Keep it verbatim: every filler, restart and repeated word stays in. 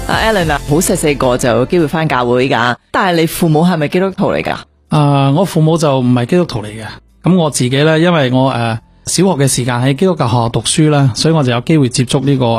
阿 Alan 啊，好細細個就有機會翻教會噶，但係你父母係咪基督徒嚟噶？ 誒、呃，我父母就唔係基督徒嚟嘅。咁我自己咧，因為我誒、呃、小學嘅時間喺基督教學校讀書啦，所以我就有機會接觸呢、這個。